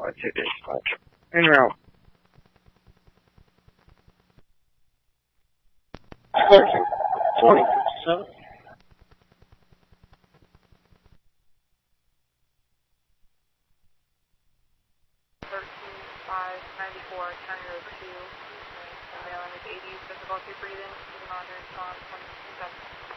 squad to dispatch. En route. Section 2057. 13-5-94, County Road 2. The male is 80, difficulty breathing, monitoring response 127.